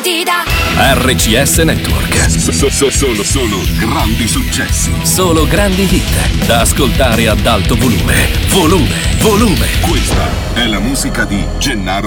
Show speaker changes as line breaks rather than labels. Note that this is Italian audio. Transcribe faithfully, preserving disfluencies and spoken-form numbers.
ti dà.
R C S Network.
So, so, solo, solo grandi successi.
Solo grandi hit da ascoltare ad alto volume. Volume, volume.
Questa è la musica di Gennaro